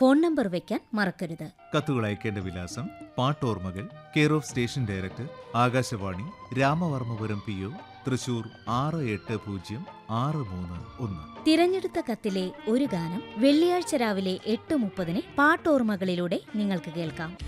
Phone number വയ്ക്കാൻ മറക്കരുത്. കത്തുകൾ അയക്കേണ്ട വിലാസം: പാട്ടോർമ്മകൾ, care of station director, Akashvani, Ramavarmapuram PO, Thrissur 680631. തിരഞ്ഞെടുത്ത കത്തിലെ ഒരു ഗാനം വെള്ളിയാഴ്ച രാവിലെ 8:30 പാട്ടോർമ്മകളിലൂടെ നിങ്ങൾക്ക് കേൾക്കാം.